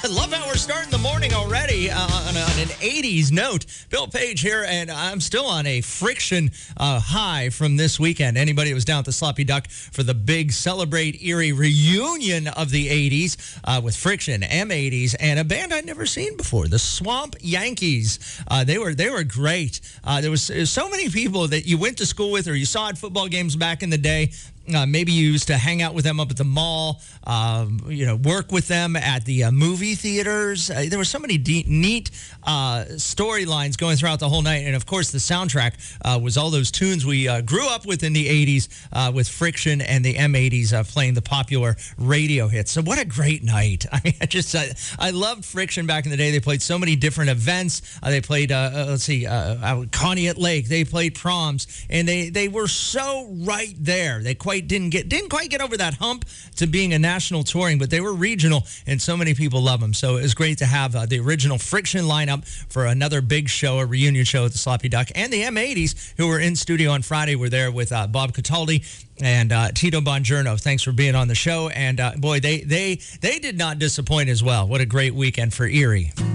I love how we're starting the morning already on an 80s note. Bill Page here, and I'm still on a Friction high from this weekend. Anybody that was down at the Sloppy Duck for the big Celebrate Erie reunion of the 80s with Friction, M80s, and a band I'd never seen before, the Swamp Yankees. They were great. There was so many people that you went to school with or you saw at football games back in the day. Maybe you used to hang out with them up at the mall, work with them at the movie theaters. There were so many neat storylines going throughout the whole night. And, of course, the soundtrack was all those tunes we grew up with in the 80s with Friction and the M80s playing the popular radio hits. So what a great night. I mean, I loved Friction back in the day. They played so many different events. They played, Conneaut Lake. They played proms. And they were so right there. They didn't quite get over that hump to being a national touring, but they were regional, and so many people love them. So it was great to have the original Friction lineup for another big show, a reunion show at the Sloppy Duck. And the M80s, who were in studio on Friday, were there with Bob Cataldi and Tito Bongiorno. Thanks for being on the show. And boy, they did not disappoint as well. What a great weekend for Erie.